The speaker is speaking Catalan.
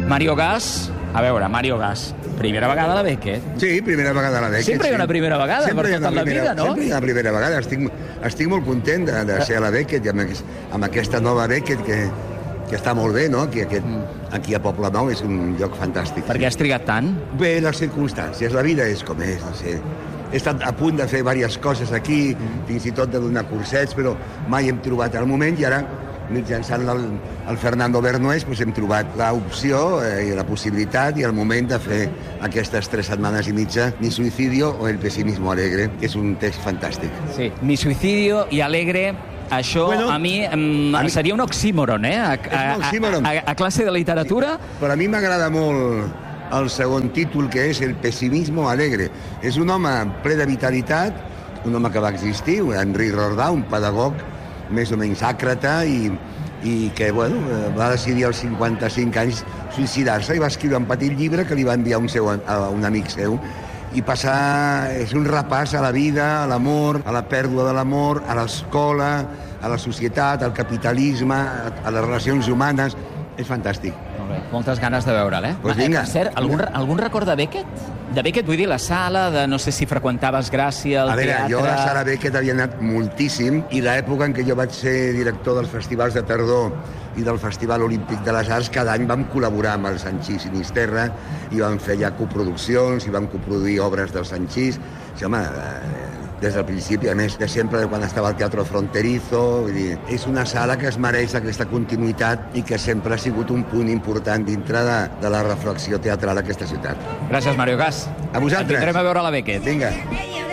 Mario Gas, a veure, Mario Gas, primera vegada a la Beckett. Sí, primera vegada a la Beckett. Sempre hi ha una primera vegada, per tota la vida, no? Sempre hi ha una primera vegada. Estic molt content de ser a la Beckett i amb aquesta nova Beckett que està molt bé, no? Aquí a Poblenou és un lloc fantàstic. Per què has trigat tant? Bé, les circumstàncies, la vida és com és, no sé. He estat a punt de fer diverses coses aquí, fins i tot de donar cursets, però mai hem trobat el moment i ara, mitjançant el Fernando Bernués, hem trobat l'opció i la possibilitat i el moment de fer aquestes 3 setmanes i mitja Mi suicidio o El pesimismo alegre, que és un text fantàstic. Sí, Mi suicidio i alegre, això bueno, a mi seria un oxímoron, eh? A classe de literatura. Però a mi m'agrada molt el segon títol, que és El pesimismo alegre. És un home ple de vitalitat, un home que va existir, Henri Rodà, un pedagog més o menys àcrata i que va decidir als 55 anys suïcidar-se i va escriure un petit llibre que li va enviar a un amic seu i és un repàs a la vida, a l'amor, a la pèrdua de l'amor, a l'escola, a la societat, al capitalisme, a les relacions humanes. És fantàstic. Molt bé, moltes ganes de veure'l, eh? Pues vinga. Per cert, algun record de Beckett? De Beckett vull dir la sala, de no sé si freqüentaves Gràcia, el teatre... A veure, jo a la sala Beckett havia anat moltíssim i l'època en què jo vaig ser director dels festivals de tardor i del Festival Olímpic de les Arts, cada any vam col·laborar amb el Sanchís Sinisterra i vam fer ja coproduccions i vam coproduir obres del Sanchís. Sí, home, des del principi, a més de sempre, quan estava al Teatro Fronterizo, vull dir, és una sala que es mereix aquesta continuïtat i que sempre ha sigut un punt important dintre de la reflexió teatral a aquesta ciutat. Gràcies, Mario Gas. A vosaltres. Et vindrem a veure a la Beckett. Vinga.